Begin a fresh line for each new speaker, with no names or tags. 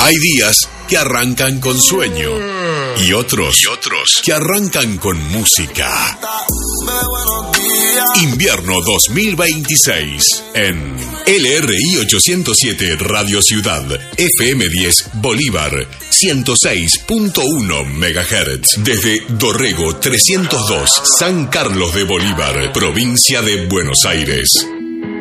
Hay días que arrancan con sueño y otros que arrancan con música. Invierno 2026 en LRI 807 Radio Ciudad, FM 10 Bolívar, 106.1 MHz. Desde Dorrego 302, San Carlos de Bolívar, provincia de Buenos Aires.